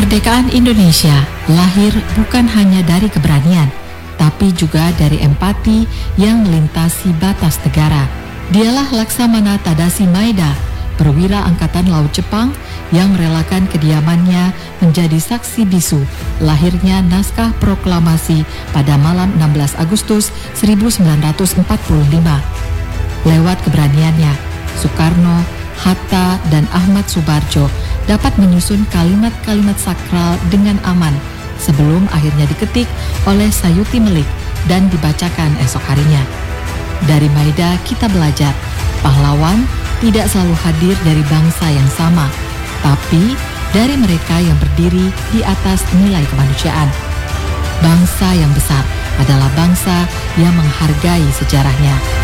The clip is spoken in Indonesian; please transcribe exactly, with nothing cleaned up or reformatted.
Kemerdekaan Indonesia lahir bukan hanya dari keberanian, tapi juga dari empati yang melintasi batas negara. Dialah Laksamana Tadashi Maeda, perwira Angkatan Laut Jepang yang merelakan kediamannya menjadi saksi bisu lahirnya naskah proklamasi pada malam enam belas Agustus seribu sembilan ratus empat puluh lima. Lewat keberaniannya, Soekarno, Hatta, dan Ahmad Subarjo dapat menyusun kalimat-kalimat sakral dengan aman sebelum akhirnya diketik oleh Sayuti Melik dan dibacakan esok harinya. Dari Maeda kita belajar, pahlawan tidak selalu hadir dari bangsa yang sama, tapi dari mereka yang berdiri di atas nilai kemanusiaan. Bangsa yang besar adalah bangsa yang menghargai sejarahnya.